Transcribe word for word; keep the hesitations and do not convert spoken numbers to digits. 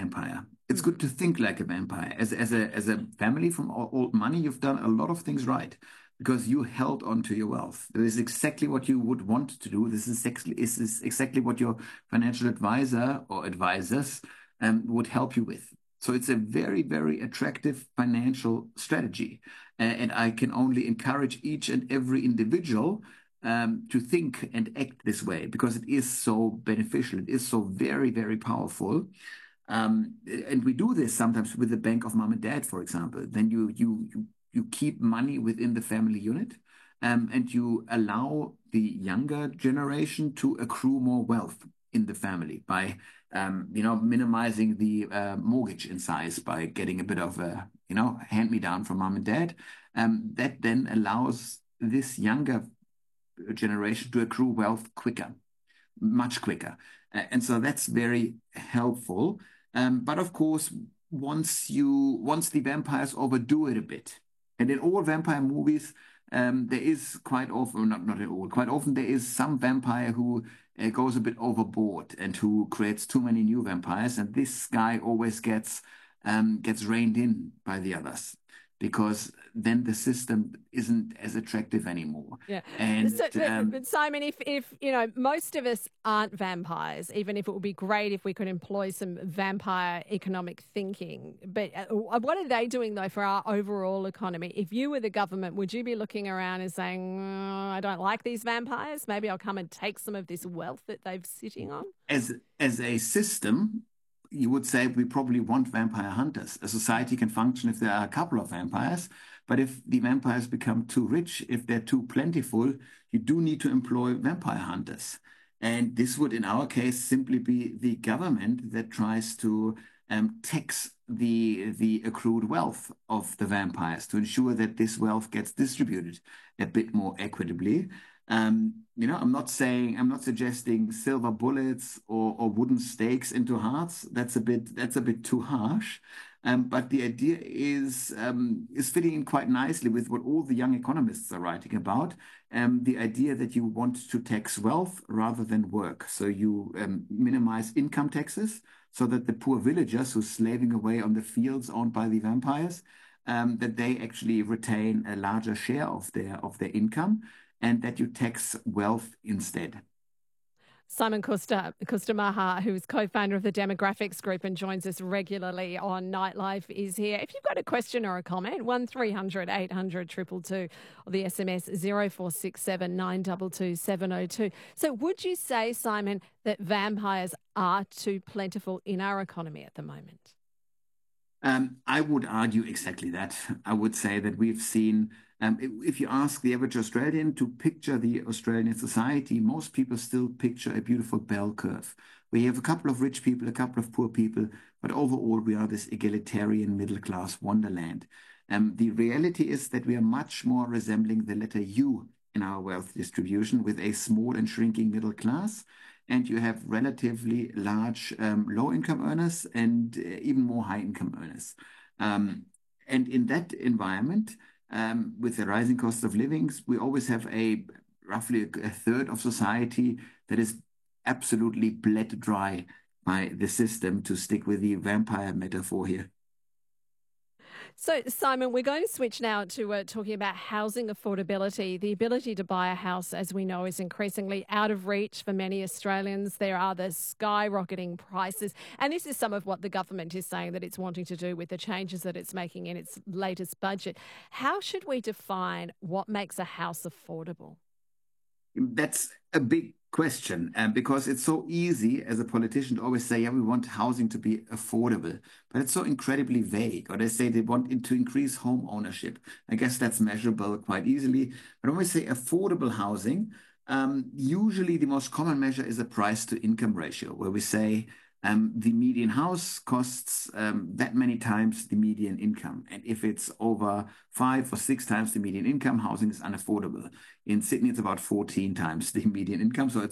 vampire. It's good to think like a vampire. As, as a as a family from old money, you've done a lot of things right because you held on to your wealth. This is exactly what you would want to do. This is exactly, this is exactly what your financial advisor or advisors um, would help you with. So it's a very, very attractive financial strategy. Uh, and I can only encourage each and every individual um, to think and act this way because it is so beneficial. It is so very, very powerful. Um, and we do this sometimes with the bank of mom and dad, for example. Then you you you you keep money within the family unit, um, and you allow the younger generation to accrue more wealth in the family by um, you know minimizing the uh, mortgage in size by getting a bit of a you know hand me down from mom and dad. Um, that then allows this younger generation to accrue wealth quicker, much quicker. Uh, and so that's very helpful. Um, but of course, once you once the vampires overdo it a bit, and in all vampire movies, um, there is quite often, not not in all, quite often there is some vampire who uh, goes a bit overboard and who creates too many new vampires, and this guy always gets um, gets reined in by the others because then the system isn't as attractive anymore. Yeah. And So, but, um, but Simon, if, if, you know, most of us aren't vampires, even if it would be great if we could employ some vampire economic thinking. But uh, what are they doing, though, for our overall economy? If you were the government, would you be looking around and saying, oh, I don't like these vampires. Maybe I'll come and take some of this wealth that they're sitting on? as as a system, you would say we probably want vampire hunters. A society can function if there are a couple of vampires, but if the vampires become too rich, if they're too plentiful, you do need to employ vampire hunters. And this would, in our case, simply be the government that tries to um, tax the the accrued wealth of the vampires to ensure that this wealth gets distributed a bit more equitably. Um, you know, I'm not saying, I'm not suggesting silver bullets or, or wooden stakes into hearts. That's a bit, that's a bit too harsh. Um, but the idea is um, is fitting in quite nicely with what all the young economists are writing about. Um, the idea that you want to tax wealth rather than work. So you um, minimize income taxes so that the poor villagers who's slaving away on the fields owned by the vampires, um, that they actually retain a larger share of their of their income and that you tax wealth instead. Simon Kuster, Kustarmacher, who is co-founder of the Demographics Group and joins us regularly on Nightlife, is here. If you've got a question or a comment, one three hundred eight hundred two two two or the S M S zero four six seven nine two two seven zero two. So would you say, Simon, that vampires are too plentiful in our economy at the moment? Um, I would argue exactly that. I would say that we've seen, um, if, if you ask the average Australian to picture the Australian society, most people still picture a beautiful bell curve. We have a couple of rich people, a couple of poor people, but overall we are this egalitarian middle class wonderland. Um, the reality is that we are much more resembling the letter U in our wealth distribution with a small and shrinking middle class and you have relatively large um, low-income earners and uh, even more high-income earners. Um, and in that environment, um, with the rising cost of living, we always have a roughly a, a third of society that is absolutely bled dry by the system, to stick with the vampire metaphor here. So, Simon, we're going to switch now to uh, talking about housing affordability. The ability to buy a house, as we know, is increasingly out of reach for many Australians. There are the skyrocketing prices. And this is some of what the government is saying that it's wanting to do with the changes that it's making in its latest budget. How should we define what makes a house affordable? That's a big question, um, because it's so easy as a politician to always say, yeah, we want housing to be affordable, but it's so incredibly vague. Or they say they want it to increase home ownership. I guess that's measurable quite easily. But when we say affordable housing, um, usually the most common measure is a price to income ratio, where we say um, the median house costs um, that many times the median income. And if it's over five or six times the median income, housing is unaffordable. In Sydney, it's about fourteen times the median income. So it's